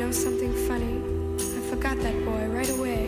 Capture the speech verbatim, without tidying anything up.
know something funny? I forgot that boy right away.